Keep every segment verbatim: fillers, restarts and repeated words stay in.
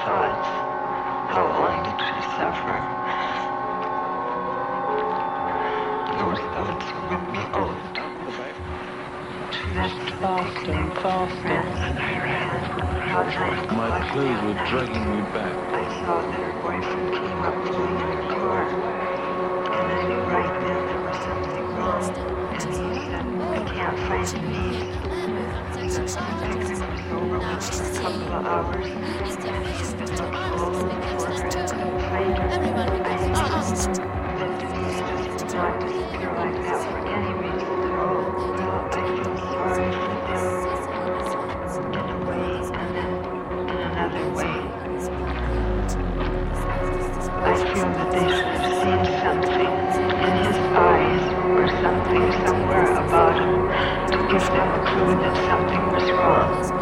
thoughts. How long did she suffer? Those thoughts will be old. Just faster and faster. And I ran. Outside. My clothes were dragging me back. I saw that her boyfriend came up to me in the car. And I knew right then there was something wrong. And he said, I can't find me. I think it was over for a couple of hours. And she's been all over for her. I couldn't find her. I asked that Denise just not disappear like that for any reason at all. I feel sorry for them in a way and then in another way. I feel that they should have seen something in his eyes or something somewhere about him to give them a clue that something was wrong.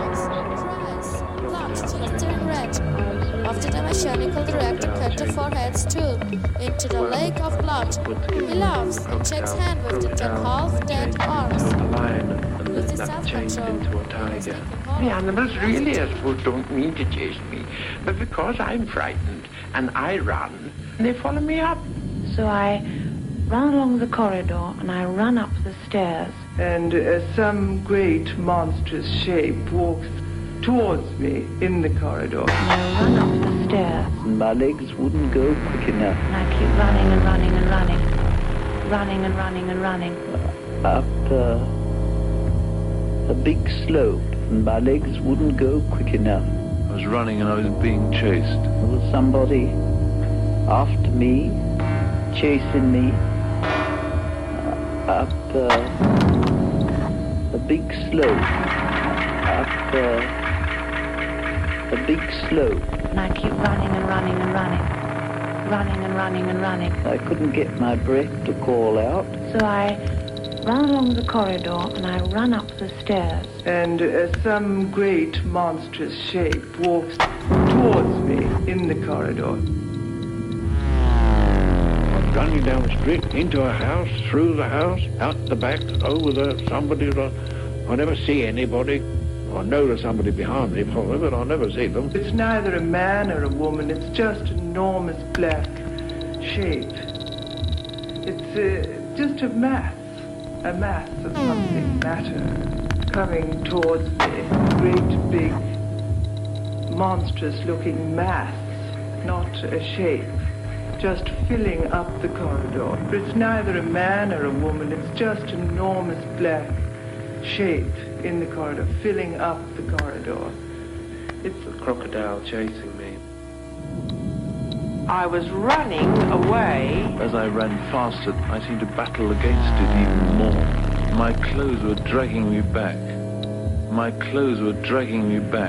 After the mechanical director cut the foreheads too into the lake of blood, he laughs and shakes hands with the dead half-dead arms. With his self-control. The animals really, I suppose, don't mean to chase me, but because I'm frightened and I run, they follow me up. So I run along the corridor and I run up the stairs. And uh, some great monstrous shape walks towards me in the corridor. And I run up the stairs. My legs wouldn't go quick enough. And I keep running and running and running. Running and running and running. Up uh, a big slope, and my legs wouldn't go quick enough. I was running and I was being chased. There was somebody after me, chasing me. Uh, up uh, a big slope. Up uh, a big slope. And I keep running and running and running. Running and running and running. I couldn't get my breath to call out. So I run along the corridor and I run up the stairs. And uh, some great monstrous shape walks towards me in the corridor. I'm running down the street, into a house, through the house, out the back, over the somebody. I never see anybody. I know there's somebody behind me, probably, but I never see them. It's neither a man or a woman. It's just an enormous black shape. It's uh, just a mass, a mass of something, matter, coming towards me. Great, big, monstrous-looking mass, not a shape, just filling up the corridor. But it's neither a man or a woman. It's just an enormous black shape in the corridor, filling up the corridor. It's a crocodile chasing me. I was running away. As I ran faster, I seemed to battle against it even more. My clothes were dragging me back. My clothes were dragging me back.